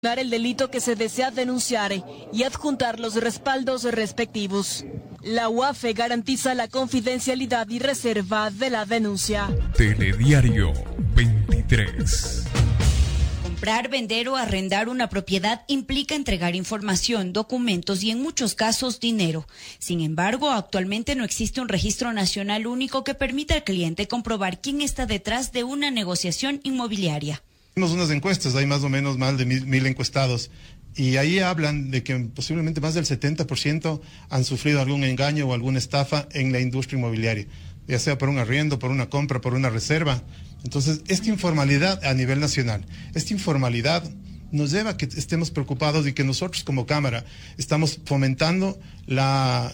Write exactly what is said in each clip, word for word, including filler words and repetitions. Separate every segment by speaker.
Speaker 1: el delito que se desea denunciar y adjuntar los respaldos respectivos. La U A F E garantiza la confidencialidad y reserva de la denuncia.
Speaker 2: Telediario veintitrés.
Speaker 3: Comprar, vender o arrendar una propiedad implica entregar información, documentos y en muchos casos dinero. Sin embargo, actualmente no existe un registro nacional único que permita al cliente comprobar quién está detrás de una negociación inmobiliaria.
Speaker 4: Hicimos unas encuestas, hay más o menos más de mil, mil encuestados, y ahí hablan de que posiblemente más del setenta por ciento han sufrido algún engaño o alguna estafa en la industria inmobiliaria, ya sea por un arriendo, por una compra, por una reserva. Entonces, esta informalidad a nivel nacional, esta informalidad nos lleva a que estemos preocupados y que nosotros como Cámara estamos fomentando la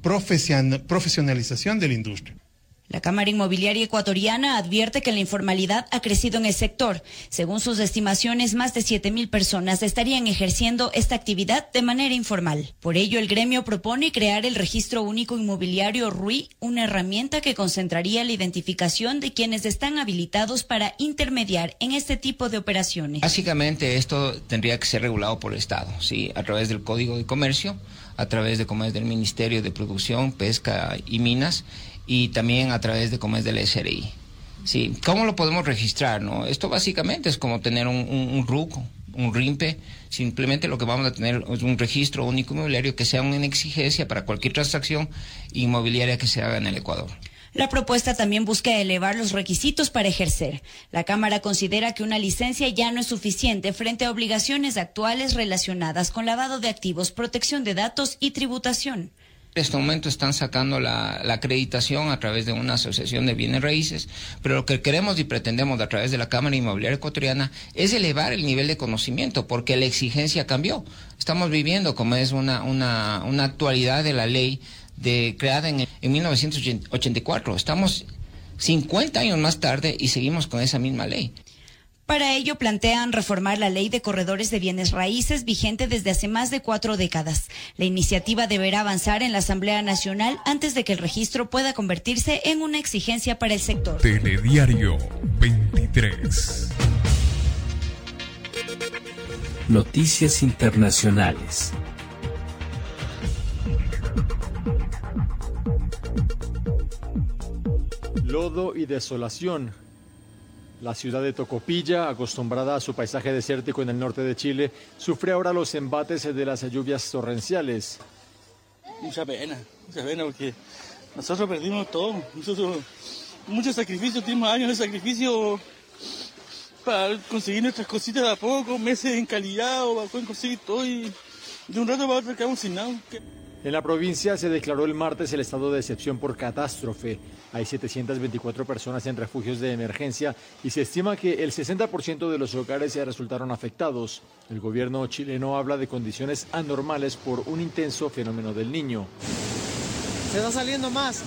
Speaker 4: profesionalización de la industria.
Speaker 3: La Cámara Inmobiliaria Ecuatoriana advierte que la informalidad ha crecido en el sector. Según sus estimaciones, más de siete mil personas estarían ejerciendo esta actividad de manera informal. Por ello, el gremio propone crear el Registro Único Inmobiliario R U I, una herramienta que concentraría la identificación de quienes están habilitados para intermediar en este tipo de operaciones.
Speaker 5: Básicamente, esto tendría que ser regulado por el Estado, ¿sí? A través del Código de Comercio, a través de como es del Ministerio de Producción, Pesca y Minas, y también a través de como es del S R I. Sí, ¿cómo lo podemos registrar, no? Esto básicamente es como tener un, un, un R U C, un RIMPE. Simplemente lo que vamos a tener es un registro único inmobiliario que sea una exigencia para cualquier transacción inmobiliaria que se haga en el Ecuador.
Speaker 3: La propuesta también busca elevar los requisitos para ejercer. La Cámara considera que una licencia ya no es suficiente frente a obligaciones actuales relacionadas con lavado de activos, protección de datos y tributación.
Speaker 5: En este momento están sacando la, la acreditación a través de una asociación de bienes raíces, pero lo que queremos y pretendemos a través de la Cámara Inmobiliaria Ecuatoriana es elevar el nivel de conocimiento, porque la exigencia cambió. Estamos viviendo como es una, una, una actualidad de la ley de, creada en, en mil novecientos ochenta y cuatro. Estamos cincuenta años más tarde y seguimos con esa misma ley.
Speaker 3: Para ello plantean reformar la ley de corredores de bienes raíces vigente desde hace más de cuatro décadas. La iniciativa deberá avanzar en la Asamblea Nacional antes de que el registro pueda convertirse en una exigencia para el sector.
Speaker 2: Telediario veintitrés.
Speaker 6: Noticias internacionales.
Speaker 7: Lodo y desolación. La ciudad de Tocopilla, acostumbrada a su paisaje desértico en el norte de Chile, sufre ahora los embates de las lluvias torrenciales.
Speaker 8: Mucha pena, mucha pena porque nosotros perdimos todo. Nosotros, muchos sacrificios, tuvimos años de sacrificio para conseguir nuestras cositas de a poco, meses encalillados, para poder conseguir todo y de un rato para otro quedamos sin nada.
Speaker 7: En la provincia se declaró el martes el estado de excepción por catástrofe. Hay setecientas veinticuatro personas en refugios de emergencia y se estima que el sesenta por ciento de los hogares ya resultaron afectados. El gobierno chileno habla de condiciones anormales por un intenso fenómeno del Niño.
Speaker 9: Se está saliendo más.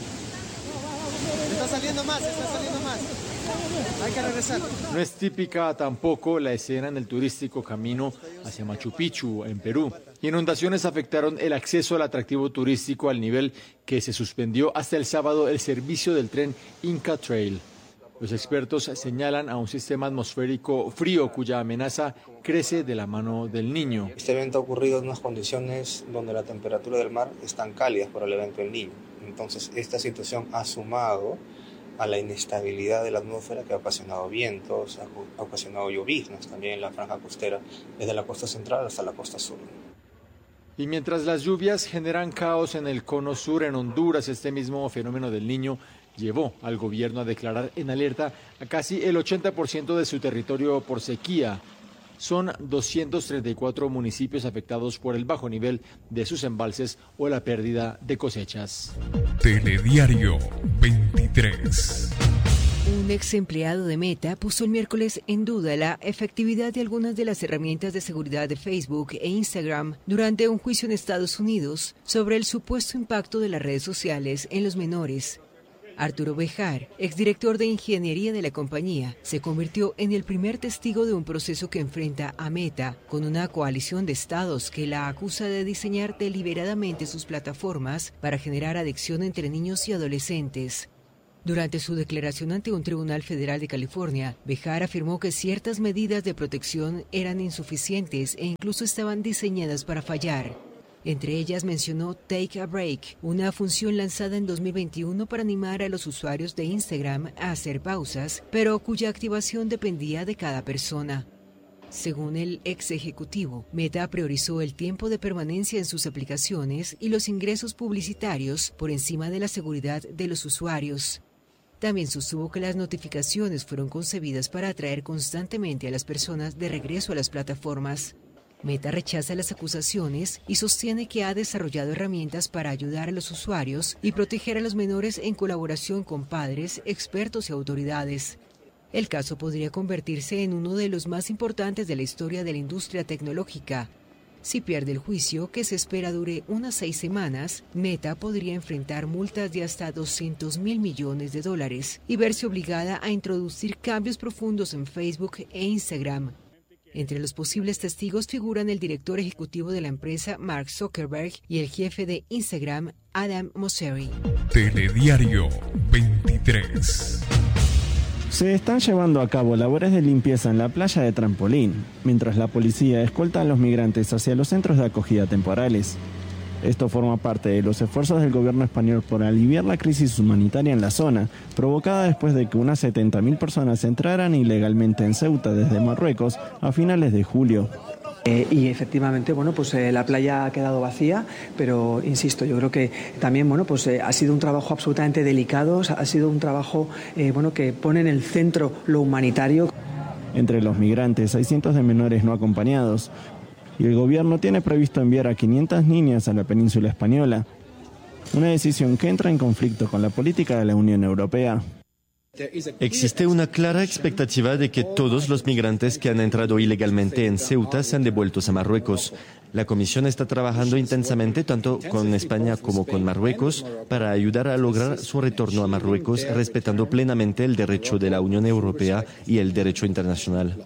Speaker 9: Se está saliendo más, se está saliendo más. Hay que regresar.
Speaker 7: No es típica tampoco la escena en el turístico camino hacia Machu Picchu, en Perú. Inundaciones afectaron el acceso al atractivo turístico al nivel que se suspendió hasta el sábado el servicio del tren Inca Trail. Los expertos señalan a un sistema atmosférico frío cuya amenaza crece de la mano del Niño.
Speaker 10: Este evento ha ocurrido en unas condiciones donde la temperatura del mar están cálidas por el evento del Niño. Entonces, esta situación ha sumado a la inestabilidad de la atmósfera que ha ocasionado vientos, ha ocasionado lloviznas también en la franja costera, desde la costa central hasta la costa sur.
Speaker 7: Y mientras las lluvias generan caos en el cono sur, en Honduras, este mismo fenómeno del Niño llevó al gobierno a declarar en alerta a casi el ochenta por ciento de su territorio por sequía. Son doscientos treinta y cuatro municipios afectados por el bajo nivel de sus embalses o la pérdida de cosechas.
Speaker 2: Telediario veintitrés.
Speaker 11: Un ex empleado de Meta puso el miércoles en duda la efectividad de algunas de las herramientas de seguridad de Facebook e Instagram durante un juicio en Estados Unidos sobre el supuesto impacto de las redes sociales en los menores. Arturo Bejar, exdirector de ingeniería de la compañía, se convirtió en el primer testigo de un proceso que enfrenta a Meta con una coalición de estados que la acusa de diseñar deliberadamente sus plataformas para generar adicción entre niños y adolescentes. Durante su declaración ante un tribunal federal de California, Bejar afirmó que ciertas medidas de protección eran insuficientes e incluso estaban diseñadas para fallar. Entre ellas mencionó Take a Break, una función lanzada en dos mil veintiuno para animar a los usuarios de Instagram a hacer pausas, pero cuya activación dependía de cada persona. Según el ex ejecutivo, Meta priorizó el tiempo de permanencia en sus aplicaciones y los ingresos publicitarios por encima de la seguridad de los usuarios. También sostuvo que las notificaciones fueron concebidas para atraer constantemente a las personas de regreso a las plataformas. Meta rechaza las acusaciones y sostiene que ha desarrollado herramientas para ayudar a los usuarios y proteger a los menores en colaboración con padres, expertos y autoridades. El caso podría convertirse en uno de los más importantes de la historia de la industria tecnológica. Si pierde el juicio, que se espera dure unas seis semanas, Meta podría enfrentar multas de hasta doscientos mil millones de dólares y verse obligada a introducir cambios profundos en Facebook e Instagram. Entre los posibles testigos figuran el director ejecutivo de la empresa, Mark Zuckerberg, y el jefe de Instagram, Adam Mosseri.
Speaker 2: Telediario veintitrés.
Speaker 12: Se están llevando a cabo labores de limpieza en la playa de Trampolín, mientras la policía escolta a los migrantes hacia los centros de acogida temporales. Esto forma parte de los esfuerzos del gobierno español por aliviar la crisis humanitaria en la zona, provocada después de que unas setenta mil personas entraran ilegalmente en Ceuta desde Marruecos a finales de julio.
Speaker 13: Eh, y efectivamente, bueno, pues eh, la playa ha quedado vacía, pero insisto, yo creo que también, bueno, pues eh, ha sido un trabajo absolutamente delicado, ha sido un trabajo, eh, bueno, que pone en el centro lo humanitario.
Speaker 12: Entre los migrantes hay cientos de menores no acompañados, y el gobierno tiene previsto enviar a quinientas niñas a la península española, una decisión que entra en conflicto con la política de la Unión Europea.
Speaker 14: Existe una clara expectativa de que todos los migrantes que han entrado ilegalmente en Ceuta sean devueltos a Marruecos. La Comisión está trabajando intensamente tanto con España como con Marruecos para ayudar a lograr su retorno a Marruecos respetando plenamente el derecho de la Unión Europea y el derecho internacional.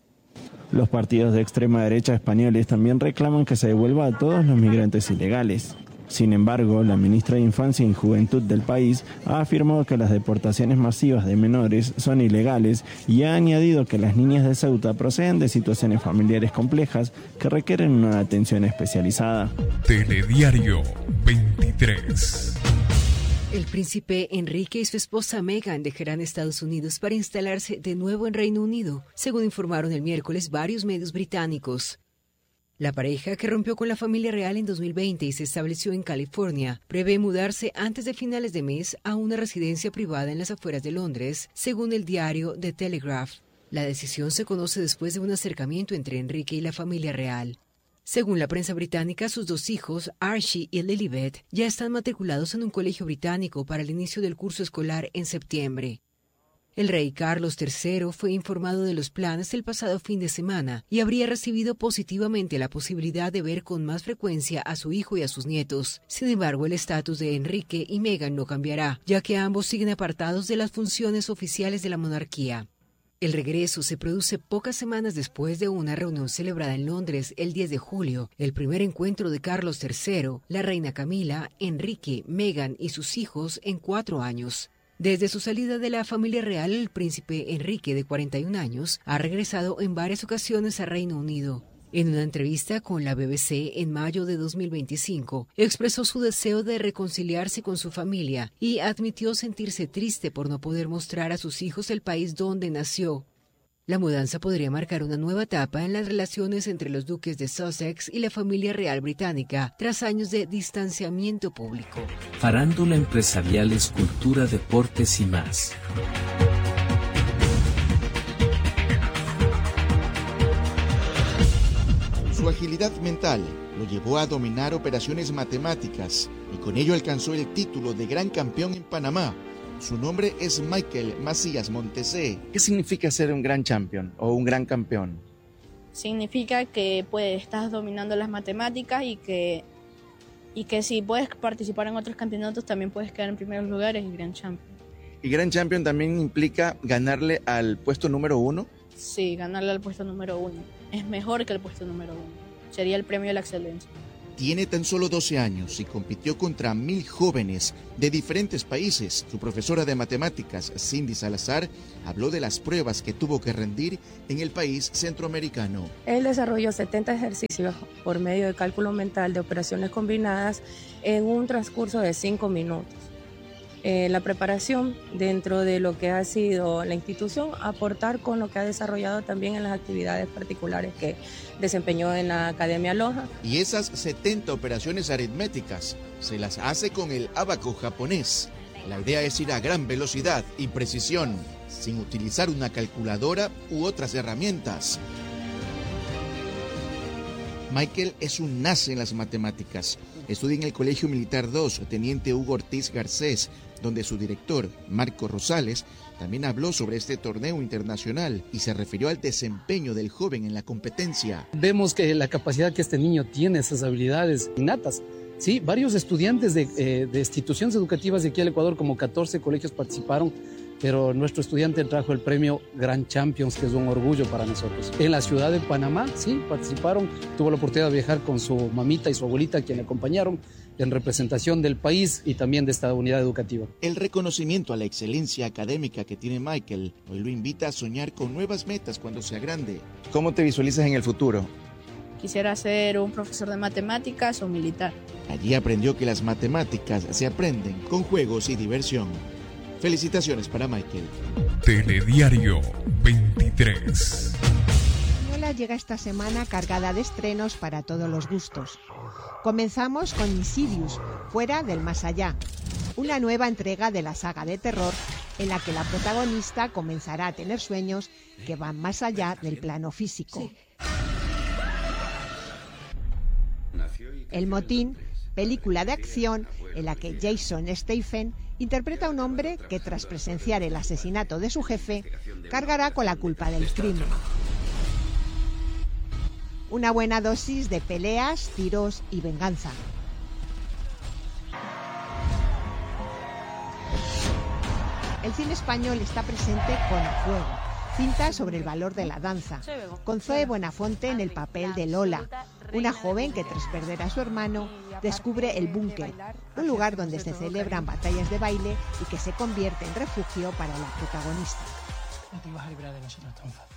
Speaker 12: Los partidos de extrema derecha españoles también reclaman que se devuelva a todos los migrantes ilegales. Sin embargo, la ministra de Infancia y Juventud del país ha afirmado que las deportaciones masivas de menores son ilegales y ha añadido que las niñas de Ceuta proceden de situaciones familiares complejas que requieren una atención especializada.
Speaker 2: Telediario veintitrés.
Speaker 11: El príncipe Enrique y su esposa Meghan dejarán Estados Unidos para instalarse de nuevo en Reino Unido, según informaron el miércoles varios medios británicos. La pareja, que rompió con la familia real en dos mil veinte y se estableció en California, prevé mudarse antes de finales de mes a una residencia privada en las afueras de Londres, según el diario The Telegraph. La decisión se conoce después de un acercamiento entre Enrique y la familia real. Según la prensa británica, sus dos hijos, Archie y Lilibet, ya están matriculados en un colegio británico para el inicio del curso escolar en septiembre. El rey Carlos tercero fue informado de los planes el pasado fin de semana y habría recibido positivamente la posibilidad de ver con más frecuencia a su hijo y a sus nietos. Sin embargo, el estatus de Enrique y Meghan no cambiará, ya que ambos siguen apartados de las funciones oficiales de la monarquía. El regreso se produce pocas semanas después de una reunión celebrada en Londres el diez de julio, el primer encuentro de Carlos tercero, la reina Camila, Enrique, Meghan y sus hijos en cuatro años. Desde su salida de la familia real, el príncipe Enrique, de cuarenta y un años, ha regresado en varias ocasiones a Reino Unido. En una entrevista con la B B C en mayo de dos mil veinticinco, expresó su deseo de reconciliarse con su familia y admitió sentirse triste por no poder mostrar a sus hijos el país donde nació. La mudanza podría marcar una nueva etapa en las relaciones entre los duques de Sussex y la familia real británica, tras años de distanciamiento público.
Speaker 6: Farándula empresarial, cultura, deportes y más.
Speaker 15: Su agilidad mental lo llevó a dominar operaciones matemáticas y con ello alcanzó el título de gran campeón en Panamá. Su nombre es Michael Macías Montesé.
Speaker 16: ¿Qué significa ser un gran campeón o un gran campeón?
Speaker 17: Significa que pues, estás dominando las matemáticas y que, y que si puedes participar en otros campeonatos también puedes quedar en primeros lugares y gran champion.
Speaker 16: ¿Y gran champion también implica ganarle al puesto número uno?
Speaker 17: Sí, ganarle al puesto número uno. Es mejor que el puesto número uno. Sería el premio a la excelencia.
Speaker 15: Tiene tan solo doce años y compitió contra mil jóvenes de diferentes países. Su profesora de matemáticas, Cindy Salazar, habló de las pruebas que tuvo que rendir en el país centroamericano.
Speaker 18: Él desarrolló setenta ejercicios por medio de cálculo mental de operaciones combinadas en un transcurso de cinco minutos. Eh, la preparación dentro de lo que ha sido la institución, aportar con lo que ha desarrollado también en las actividades particulares que desempeñó en la Academia Loja.
Speaker 15: Y esas setenta operaciones aritméticas se las hace con el ábaco japonés. La idea es ir a gran velocidad y precisión, sin utilizar una calculadora u otras herramientas. Michael es un nace en las matemáticas. Estudia en el Colegio Militar dos, Teniente Hugo Ortiz Garcés, donde su director, Marco Rosales, también habló sobre este torneo internacional y se refirió al desempeño del joven en la competencia.
Speaker 19: Vemos que la capacidad que este niño tiene, esas habilidades innatas. Sí, varios estudiantes de, eh, de instituciones educativas de aquí al Ecuador, como catorce colegios participaron, pero nuestro estudiante trajo el premio Grand Champions, que es un orgullo para nosotros. En la ciudad de Panamá, sí, participaron, tuvo la oportunidad de viajar con su mamita y su abuelita, quien le acompañaron en representación del país y también de esta unidad educativa.
Speaker 15: El reconocimiento a la excelencia académica que tiene Michael hoy lo invita a soñar con nuevas metas cuando sea grande.
Speaker 16: ¿Cómo te visualizas en el futuro?
Speaker 17: Quisiera ser un profesor de matemáticas o militar.
Speaker 15: Allí aprendió que las matemáticas se aprenden con juegos y diversión. Felicitaciones para Michael.
Speaker 2: Telediario veintitrés.
Speaker 20: La llega esta semana cargada de estrenos para todos los gustos. Comenzamos con Insidious, Fuera del Más Allá, una nueva entrega de la saga de terror en la que la protagonista comenzará a tener sueños que van más allá del plano físico. El Motín, película de acción en la que Jason Statham interpreta a un hombre que, tras presenciar el asesinato de su jefe, cargará con la culpa del crimen. Una buena dosis de peleas, tiros y venganza. El cine español está presente con Fuego, cinta sobre el valor de la danza, con Zoe Buenafonte en el papel de Lola, una joven que tras perder a su hermano descubre el búnker, un lugar donde se celebran batallas de baile y que se convierte en refugio para la protagonista.
Speaker 21: No te ibas a librar de nosotros tan fácil.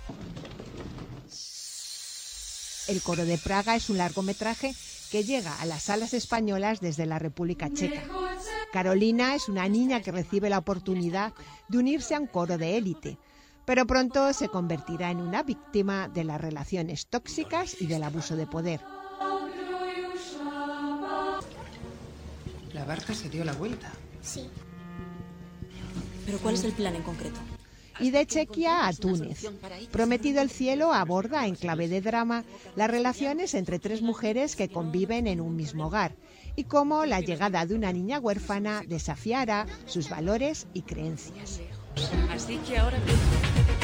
Speaker 20: El Coro de Praga es un largometraje que llega a las salas españolas desde la República Checa. Carolina es una niña que recibe la oportunidad de unirse a un coro de élite, pero pronto se convertirá en una víctima de las relaciones tóxicas y del abuso de poder.
Speaker 22: La barca se dio la vuelta.
Speaker 23: Sí. ¿Pero cuál es el plan en concreto?
Speaker 20: Y de Chequia a Túnez. Prometido el cielo aborda en clave de drama las relaciones entre tres mujeres que conviven en un mismo hogar y cómo la llegada de una niña huérfana desafiará sus valores y creencias.
Speaker 23: Así que ahora...